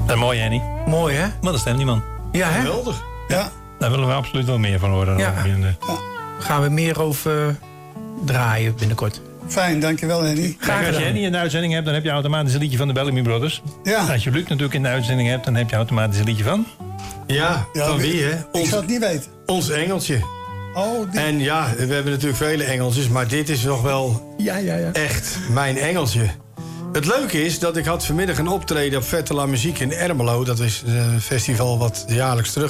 Dat is mooi, Henny. Mooi, hè? Maar dat stemt niemand. Ja, hè? Geweldig. Ja. Daar willen we absoluut wel meer van horen. Ja. Daar Gaan we meer over draaien binnenkort. Fijn, dankjewel Henny. Graag Als je gedaan. Henny in de uitzending hebt, dan heb je automatisch een liedje van de Bellamy Brothers. Ja. Als je Luc natuurlijk in de uitzending hebt, dan heb je automatisch een liedje van. Ja, van wie, hè? Ik zou het niet weten. Ons Engeltje. Oh, die. En ja, we hebben natuurlijk vele Engeltjes, maar dit is nog wel Ja. echt mijn Engeltje. Het leuke is dat ik had vanmiddag een optreden op Vettela Muziek in Ermelo. Dat is een festival wat jaarlijks terug